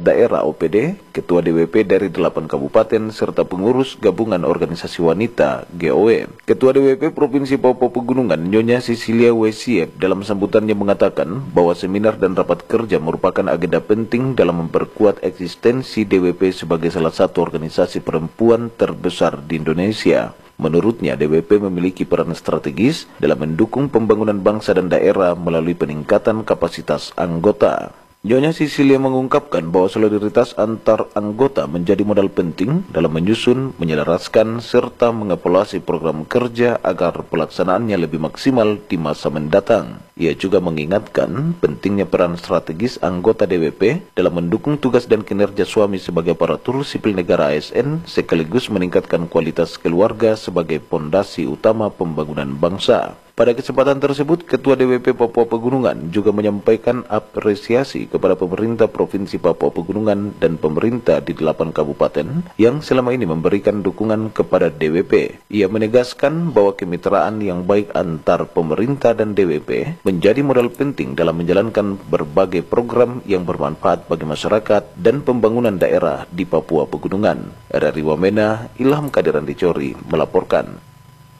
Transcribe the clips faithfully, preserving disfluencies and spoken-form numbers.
Perangkat Daerah O P D, Ketua D W P dari delapan kabupaten, serta pengurus Gabungan Organisasi Wanita G O W. Ketua D W P Provinsi Papua Pegunungan, Nyonya Cecilia Wesiep, dalam sambutannya mengatakan bahwa seminar dan rapat kerja merupakan agenda penting dalam memperkuat eksistensi D W P sebagai salah satu organisasi perempuan terbesar di Indonesia. Menurutnya, D W P memiliki peran strategis dalam mendukung pembangunan bangsa dan daerah melalui peningkatan kapasitas anggota. Nyonya Cecilia mengungkapkan bahwa solidaritas antar anggota menjadi modal penting dalam menyusun, menyelaraskan, serta mengevaluasi program kerja agar pelaksanaannya lebih maksimal di masa mendatang. Ia juga mengingatkan pentingnya peran strategis anggota D W P dalam mendukung tugas dan kinerja suami sebagai aparatur sipil negara A S N, sekaligus meningkatkan kualitas keluarga sebagai pondasi utama pembangunan bangsa. Pada kesempatan tersebut, Ketua D W P Papua Pegunungan juga menyampaikan apresiasi kepada pemerintah Provinsi Papua Pegunungan dan pemerintah di delapan kabupaten yang selama ini memberikan dukungan kepada D W P. Ia menegaskan bahwa kemitraan yang baik antar pemerintah dan D W P menjadi modal penting dalam menjalankan berbagai program yang bermanfaat bagi masyarakat dan pembangunan daerah di Papua Pegunungan. Dari Wamena, Ilham Kadiran Dicori melaporkan.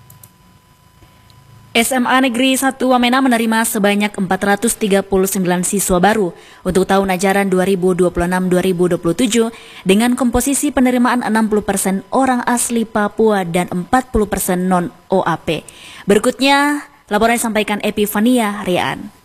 S M A Negeri satu Wamena menerima sebanyak empat ratus tiga puluh sembilan siswa baru untuk tahun ajaran dua ribu dua puluh enam dua ribu dua puluh tujuh dengan komposisi penerimaan enam puluh persen orang asli Papua dan empat puluh persen non-O A P. Berikutnya, laporan disampaikan Epifania Rian.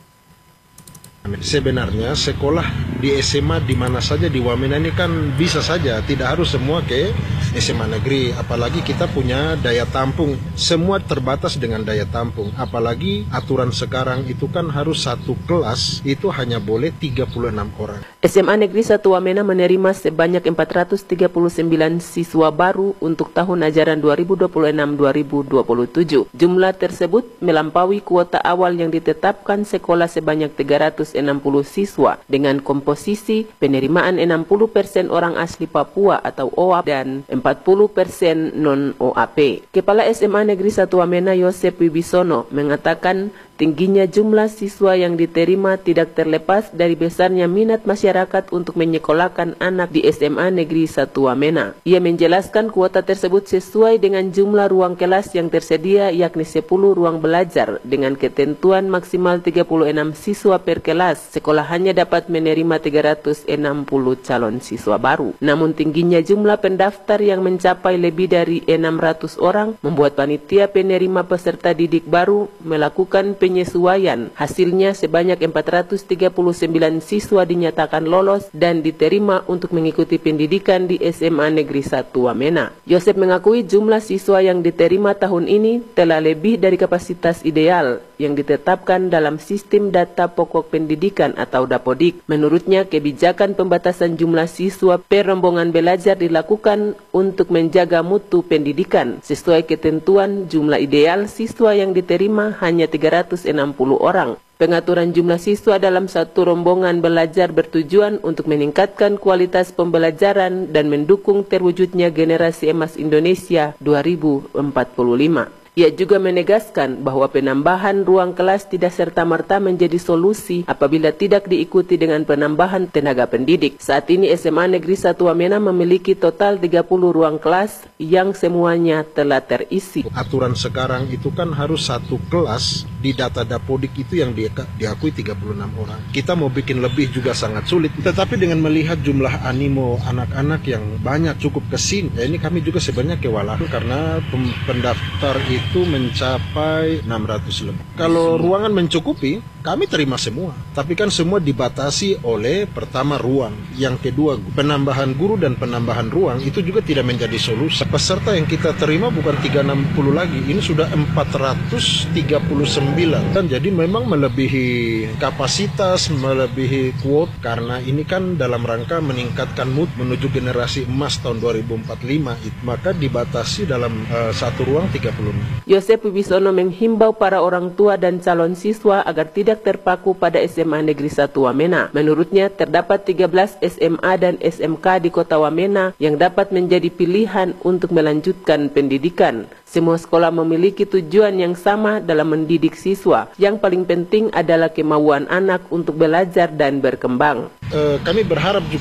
Sebenarnya sekolah di S M A di mana saja di Wamena ini kan bisa saja, tidak harus semua ke S M A negeri, apalagi kita punya daya tampung, semua terbatas dengan daya tampung, apalagi aturan sekarang itu kan harus satu kelas itu hanya boleh tiga puluh enam orang. S M A Negeri satu Wamena menerima sebanyak empat ratus tiga puluh sembilan siswa baru untuk tahun ajaran dua ribu dua puluh enam dua ribu dua puluh tujuh. Jumlah tersebut melampaui kuota awal yang ditetapkan sekolah sebanyak tiga ratus enam puluh siswa dengan komposisi penerimaan enam puluh persen orang asli Papua atau O A P dan empat puluh persen non-O A P. Kepala S M A Negeri satu Wamena Yosep Wibisono mengatakan tingginya jumlah siswa yang diterima tidak terlepas dari besarnya minat masyarakat untuk menyekolahkan anak di S M A Negeri satu Wamena. Ia menjelaskan kuota tersebut sesuai dengan jumlah ruang kelas yang tersedia, yakni sepuluh ruang belajar dengan ketentuan maksimal tiga puluh enam siswa per kelas. Sekolah hanya dapat menerima tiga ratus enam puluh calon siswa baru. Namun tingginya jumlah pendaftar yang mencapai lebih dari enam ratus orang membuat panitia penerima peserta didik baru melakukan penyesuaian. Hasilnya sebanyak empat ratus tiga puluh sembilan siswa dinyatakan lolos dan diterima untuk mengikuti pendidikan di S M A Negeri satu Wamena. Yosep mengakui jumlah siswa yang diterima tahun ini telah lebih dari kapasitas ideal yang ditetapkan dalam sistem data pokok pendidikan atau Dapodik. Menurutnya, kebijakan pembatasan jumlah siswa per rombongan belajar dilakukan untuk menjaga mutu pendidikan. Sesuai ketentuan, jumlah ideal siswa yang diterima hanya tiga ratus enam puluh orang. Pengaturan jumlah siswa dalam satu rombongan belajar bertujuan untuk meningkatkan kualitas pembelajaran dan mendukung terwujudnya generasi emas Indonesia dua ribu empat puluh lima. Ia juga menegaskan bahwa penambahan ruang kelas tidak serta-merta menjadi solusi apabila tidak diikuti dengan penambahan tenaga pendidik. Saat ini S M A Negeri satu Wamena memiliki total tiga puluh ruang kelas yang semuanya telah terisi. Aturan sekarang itu kan harus satu kelas di data Dapodik itu yang di, diakui tiga puluh enam orang. Kita mau bikin lebih juga sangat sulit. Tetapi dengan melihat jumlah animo anak-anak yang banyak cukup kesini, ya ini kami juga sebenarnya kewalahan karena pendaftar itu itu mencapai enam ratus lebih. Kalau ruangan mencukupi, kami terima semua. Tapi kan semua dibatasi oleh pertama ruang. Yang kedua, penambahan guru dan penambahan ruang itu juga tidak menjadi solusi. Peserta yang kita terima bukan tiga ratus enam puluh lagi, ini sudah empat ratus tiga puluh sembilan. Dan jadi memang melebihi kapasitas, melebihi kuota karena ini kan dalam rangka meningkatkan mood menuju generasi emas tahun dua ribu empat puluh lima. Maka dibatasi dalam uh, satu ruang tiga puluh. Yosep Wibisono menghimbau para orang tua dan calon siswa agar tidak terpaku pada S M A Negeri satu Wamena. Menurutnya, terdapat tiga belas S M A dan S M K di kota Wamena yang dapat menjadi pilihan untuk melanjutkan pendidikan. Semua sekolah memiliki tujuan yang sama dalam mendidik siswa. Yang paling penting adalah kemauan anak untuk belajar dan berkembang. Uh, kami berharap juga